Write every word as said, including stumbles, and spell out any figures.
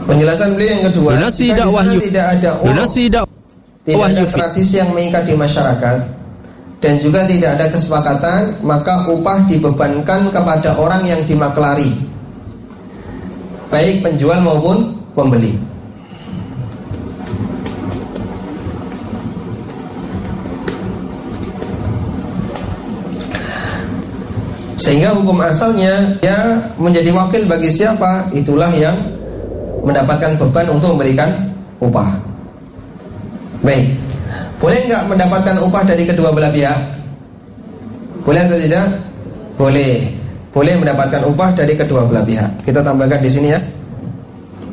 Penjelasan beliau yang kedua, donasi jika dakwah di sana tidak ada uang, donasi dakwah tidak ada tradisi yang mengikat di masyarakat, dan juga tidak ada kesepakatan, maka upah dibebankan kepada orang yang dimaklari, baik penjual maupun pembeli. Sehingga hukum asalnya ya menjadi wakil bagi siapa, itulah yang mendapatkan beban untuk memberikan upah. Baik, boleh nggak mendapatkan upah dari kedua belah pihak? Boleh atau tidak? Boleh, boleh mendapatkan upah dari kedua belah pihak. Kita tambahkan di sini ya.